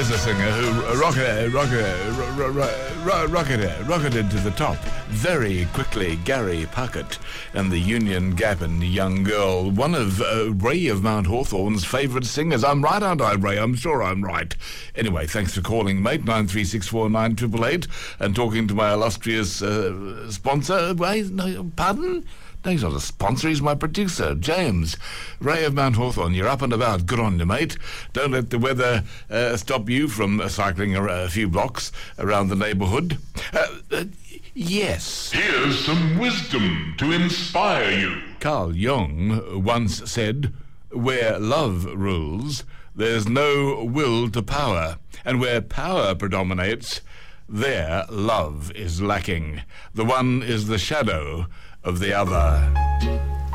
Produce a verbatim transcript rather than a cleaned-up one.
Here's a singer who rocketed, rocketed, rocketed, rocketed to the top very quickly. Gary Puckett and the Union Gap and Young Girl, one of uh, Ray of Mount Hawthorn's favourite singers. I'm right, aren't I, Ray? I'm sure I'm right. Anyway, thanks for calling, mate. nine three six four nine eight eight eight, and talking to my illustrious uh, sponsor. Wait, no, pardon? No, he's not a sponsor, he's my producer, James. Ray of Mount Hawthorn, you're up and about. Good on you, mate. Don't let the weather uh, stop you from uh, cycling a, a few blocks around the neighbourhood. Uh, uh, yes. Here's some wisdom to inspire you. Carl Jung once said, where love rules, there's no will to power. And where power predominates, there love is lacking. The one is the shadow of the other.